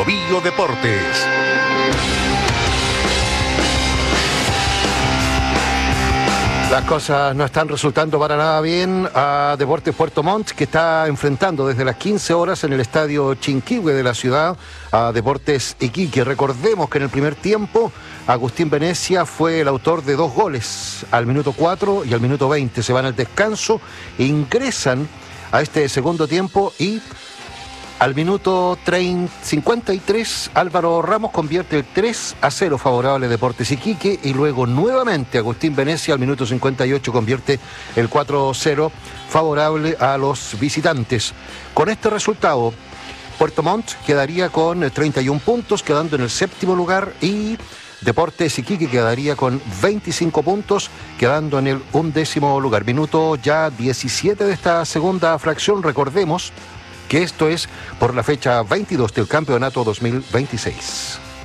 Bio Deportes. Las cosas no están resultando para nada bien a Deportes Puerto Montt, que está enfrentando desde las 15 horas en el estadio Chinquihue de la ciudad a Deportes Iquique. Recordemos que en el primer tiempo Agustín Venecia fue el autor de 2 goles, al minuto 4 y al minuto 20. Se van al descanso, ingresan a este segundo tiempo y al minuto 53 Álvaro Ramos convierte el 3-0 favorable a Deportes Iquique, y luego nuevamente Agustín Venecia al minuto 58 convierte el 4-0 favorable a los visitantes. Con este resultado, Puerto Montt quedaría con 31 puntos, quedando en el 7º lugar, y Deportes Iquique quedaría con 25 puntos, quedando en el 11º lugar. Minuto ya 17 de esta segunda fracción. Recordemos que esto es por la fecha 22 del campeonato 2026.